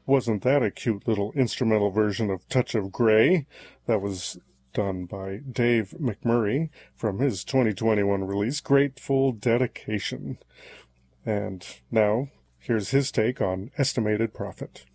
Wasn't That a Cute Little Instrumental Version of Touch of Grey? That was done by Dave McMurray from his 2021 release, Grateful Dedication. And now, here's his take on Estimated Profit.